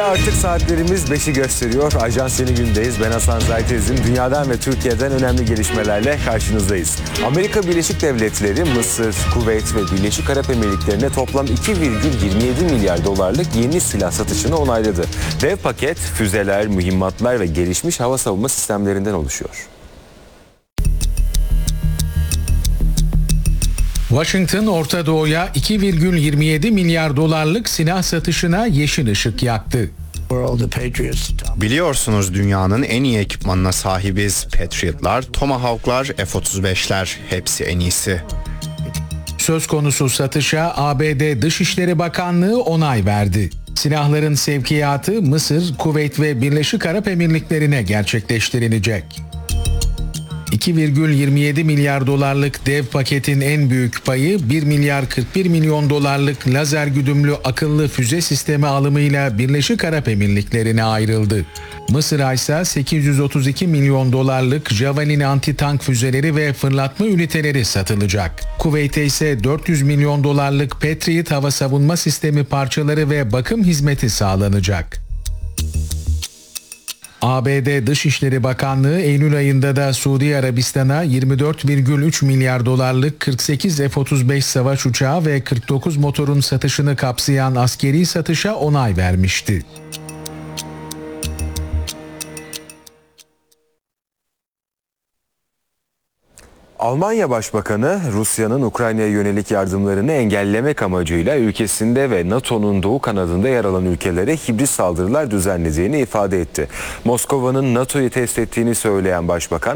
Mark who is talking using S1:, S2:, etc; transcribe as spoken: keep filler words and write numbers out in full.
S1: artık saatlerimiz beşi gösteriyor. Ajans Yeni Gün'deyiz. Ben Hasan Zaytez'im. Dünyadan ve Türkiye'den önemli gelişmelerle karşınızdayız. Amerika Birleşik Devletleri, Mısır, Kuveyt ve Birleşik Arap Emirlikleri'ne toplam iki virgül yirmi yedi milyar dolarlık yeni silah satışını onayladı. Dev paket füzeler, mühimmatlar ve gelişmiş hava savunma sistemlerinden oluşuyor.
S2: Washington, Orta Doğu'ya iki virgül yirmi yedi milyar dolarlık silah satışına yeşil ışık yaktı.
S3: Biliyorsunuz dünyanın en iyi ekipmanına sahibiz. Patriotlar, Tomahawk'lar, F otuz beşler hepsi en iyisi.
S2: Söz konusu satışa A B D Dışişleri Bakanlığı onay verdi. Silahların sevkiyatı Mısır, Kuveyt ve Birleşik Arap Emirlikleri'ne gerçekleştirilecek. iki virgül yirmi yedi milyar dolarlık dev paketin en büyük payı bir milyar kırk bir milyon dolarlık lazer güdümlü akıllı füze sistemi alımıyla Birleşik Arap Emirlikleri'ne ayrıldı. Mısır'a ise sekiz yüz otuz iki milyon dolarlık Javelin anti-tank füzeleri ve fırlatma üniteleri satılacak. Kuveyt'e ise dört yüz milyon dolarlık Patriot hava savunma sistemi parçaları ve bakım hizmeti sağlanacak. A B D Dışişleri Bakanlığı Eylül ayında da Suudi Arabistan'a yirmi dört virgül üç milyar dolarlık kırk sekiz F otuz beş savaş uçağı ve kırk dokuz motorun satışını kapsayan askeri satışa onay vermişti.
S1: Almanya Başbakanı Rusya'nın Ukrayna'ya yönelik yardımlarını engellemek amacıyla ülkesinde ve NATO'nun doğu kanadında yer alan ülkelere hibrit saldırılar düzenlediğini ifade etti. Moskova'nın NATO'yu test ettiğini söyleyen Başbakan,